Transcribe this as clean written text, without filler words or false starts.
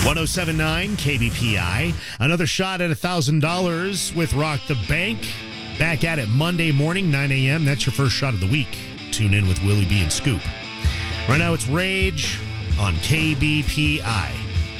1079 KBPI. Another shot at $1,000 with Rock the Bank. Back at it Monday morning, 9 a.m. That's your first shot of the week. Tune in with Willie B and Scoop. Right now it's Rage on KBPI.